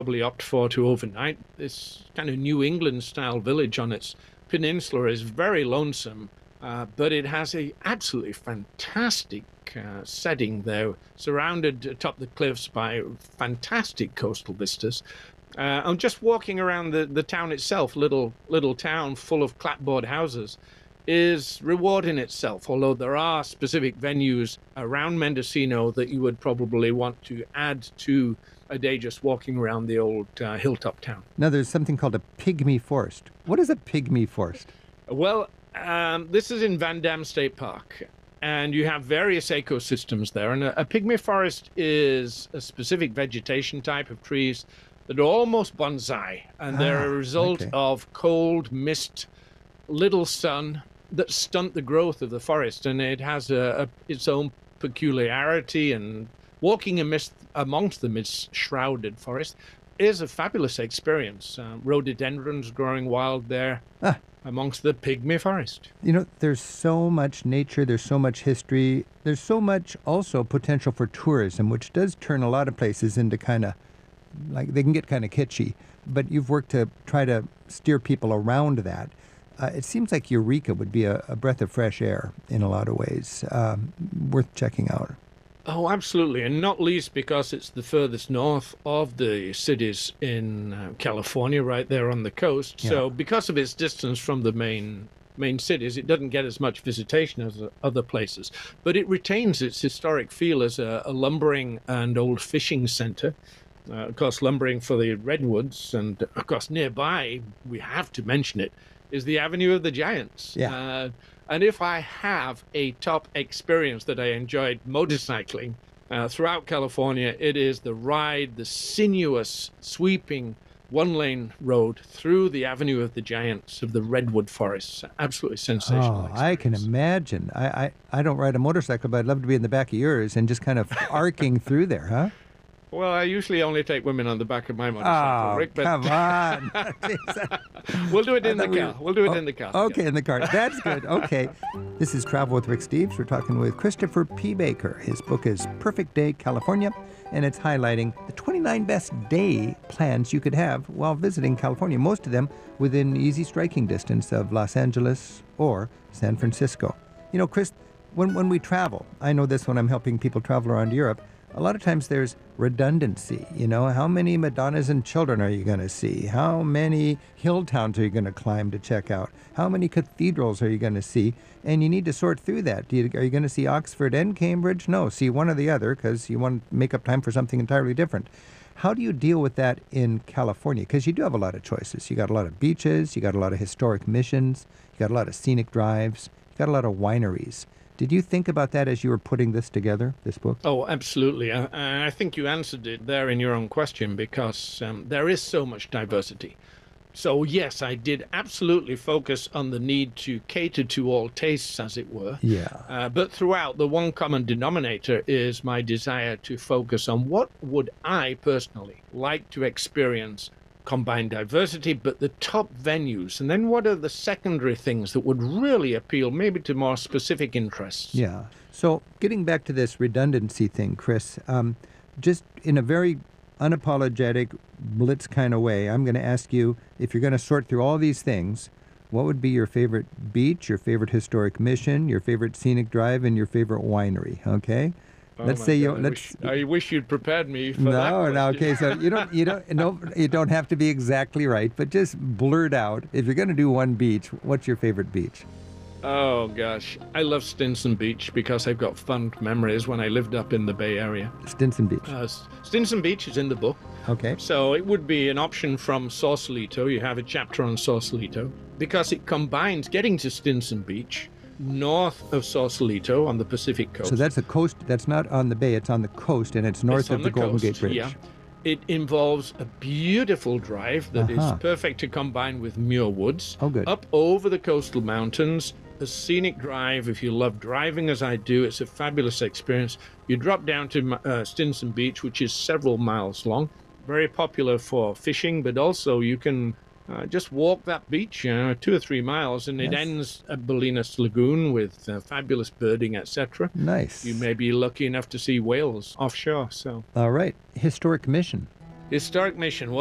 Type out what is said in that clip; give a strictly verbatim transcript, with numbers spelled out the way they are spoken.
probably opt for to overnight. This kind of New England-style village on its peninsula is very lonesome, uh, but it has a absolutely fantastic uh, setting there, surrounded atop the cliffs by fantastic coastal vistas. Uh, I'm just walking around the, the town itself, little little town full of clapboard houses, is reward in itself, although there are specific venues around Mendocino that you would probably want to add to a day just walking around the old uh, hilltop town. Now, there's something called a pygmy forest. What is a pygmy forest? Well, um, this is in Van Dam State Park, and you have various ecosystems there. And a, a pygmy forest is a specific vegetation type of trees that are almost bonsai, and they're Ah, a result okay. of cold, mist, little sun that stunt the growth of the forest, and it has a, a, its own peculiarity. And walking amidst, amongst the mist-shrouded forest is a fabulous experience. Uh, rhododendrons growing wild there Ah. amongst the pygmy forest. You know, there's so much nature, there's so much history, there's so much also potential for tourism, which does turn a lot of places into kind of, like, they can get kind of kitschy. But you've worked to try to steer people around that. Uh, it seems like Eureka would be a, a breath of fresh air in a lot of ways, um, worth checking out. Oh, absolutely, and not least because it's the furthest north of the cities in uh, California, right there on the coast. Yeah. So because of its distance from the main main cities, it doesn't get as much visitation as uh, other places. But it retains its historic feel as a, a lumbering and old fishing center. Uh, of course, lumbering for the redwoods, and of course, nearby, we have to mention it, is the Avenue of the Giants. Yeah. Uh, and if I have a top experience that I enjoyed motorcycling uh, throughout California, it is the ride, the sinuous, sweeping one-lane road through the Avenue of the Giants of the redwood forests. Absolutely sensational. Oh, I can experience. imagine. I, I, I don't ride a motorcycle, but I'd love to be in the back of yours and just kind of arcing through there, huh? Well, I usually only take women on the back of my motorcycle, Oh, Rick, but come on. we'll do it in I the thought we car. were- We'll do it Oh, in the car. Okay, in the car. That's good. Okay. This is Travel with Rick Steves. We're talking with Christopher P. Baker. His book is Perfect Day, California, and it's highlighting the twenty-nine best day plans you could have while visiting California, most of them within easy striking distance of Los Angeles or San Francisco. You know, Chris, when, when we travel, I know this when I'm helping people travel around Europe, a lot of times there's redundancy. You know, how many Madonnas and children are you going to see? How many hill towns are you going to climb to check out? How many cathedrals are you going to see? And you need to sort through that. Do you, are you going to see Oxford and Cambridge? No, see one or the other because you want to make up time for something entirely different. How do you deal with that in California? Because you do have a lot of choices. You got a lot of beaches, you got a lot of historic missions, you got a lot of scenic drives, you got a lot of wineries. Did you think about that as you were putting this together, this book? Oh, absolutely. Uh, and I think you answered it there in your own question because um, there is so much diversity. So, yes, I did absolutely focus on the need to cater to all tastes, as it were. Yeah. Uh, but throughout, the one common denominator is my desire to focus on what would I personally like to experience, combine diversity, but the top venues. And then what are the secondary things that would really appeal maybe to more specific interests? Yeah. So getting back to this redundancy thing, Chris, um, just in a very unapologetic, blitz kind of way, I'm going to ask you, if you're going to sort through all these things, what would be your favorite beach, your favorite historic mission, your favorite scenic drive, and your favorite winery? Okay? Oh let's my say you God, I let's wish, I wish you'd prepared me for that. no, no, question. okay. So you don't, you don't, no, you don't have to be exactly right, but just blurt out. If you're going to do one beach, what's your favorite beach? Oh gosh, I love Stinson Beach because I've got fond memories when I lived up in the Bay Area. Stinson Beach. Uh, Stinson Beach is in the book, Okay. so it would be an option from Sausalito. You have a chapter on Sausalito because it combines getting to Stinson Beach north of Sausalito on the Pacific coast. So that's a coast. That's not on the bay. It's on the coast, and it's north It's on of the, Golden coast, Gate Bridge. Yeah. It involves a beautiful drive that Uh-huh. is perfect to combine with Muir Woods. Oh, good. Up over the coastal mountains, a scenic drive. If you love driving as I do, it's a fabulous experience. You drop down to uh, Stinson Beach, which is several miles long. Very popular for fishing, but also you can uh, just walk that beach, you know, two or three miles, and it Yes. ends at Bolinas Lagoon with uh, fabulous birding, et cetera. Nice. You may be lucky enough to see whales offshore. So, All right. Historic mission. Historic mission.